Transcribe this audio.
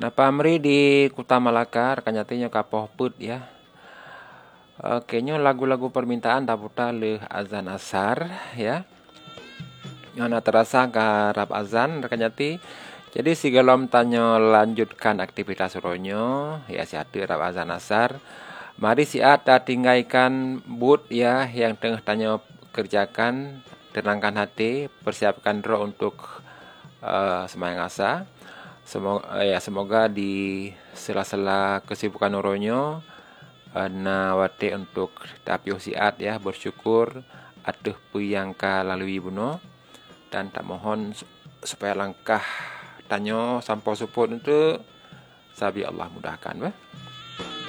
Napa amri di Kuta Malaka kanyatinya kapoh put ya. Kayaknya lagu-lagu permintaan taputa leh azan asar ya. Yang terasa garap azan rekanyati. Jadi si galom tanyo lanjutkan aktivitas ronyo ya si ada rap azan asar. Mari si ada tinggalkan but ya yang tengah tanyo kerjakan, tenangkan hati, persiapkan roh untuk sembahyang asar. Semoga di sela-sela kesibukan ronyo na wate untuk tapio siat ya bersyukur atuh puyang ka lalui buno dan tak mohon supaya langkah tanyo sampai support untuk sabi Allah mudahkan